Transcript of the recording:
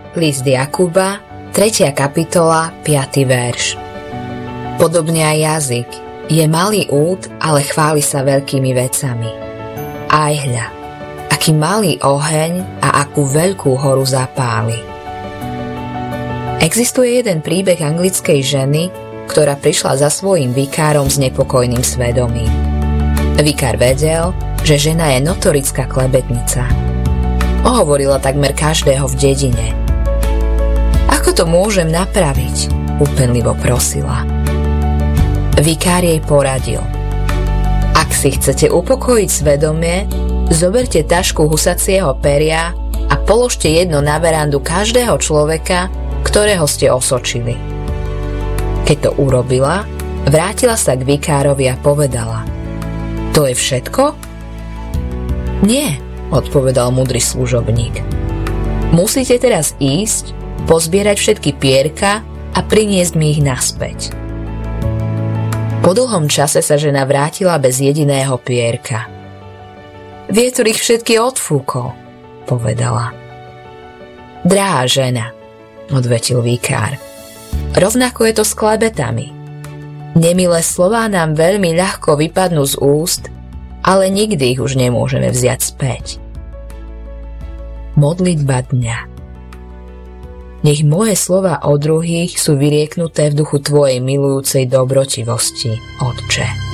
List Jakuba, 3. kapitola, 5. verš. Podobne aj jazyk. Je malý úd, ale chváli sa veľkými vecami. Aj hľa, aký malý oheň a akú veľkú horu zapáli. Existuje jeden príbeh anglickej ženy, ktorá prišla za svojím vikárom s nepokojným svedomím. Vikár vedel, že žena je notorická klebetnica. Ohovorila takmer každého v dedine. Ako to môžem napraviť? Úpenlivo prosila. Vikár jej poradil. Ak si chcete upokojiť svedomie, zoberte tašku husacieho peria a položte jedno na verandu každého človeka, ktorého ste osočili. Keď to urobila, vrátila sa k vikárovi a povedala: To je všetko? Nie, odpovedal múdry služobník. Musíte teraz ísť, pozbierať všetky pierka a priniesť mi ich naspäť. Po dlhom čase sa žena vrátila bez jediného pierka. Vietor ich všetky odfúkol, povedala. Drahá žena, odvetil vikár, rovnako je to s klebetami. Nemilé slová nám veľmi ľahko vypadnú z úst, ale nikdy ich už nemôžeme vziať späť. Modlitba dňa. Nech moje slova o druhých sú vyrieknuté v duchu tvojej milujúcej dobrotivosti, Otče.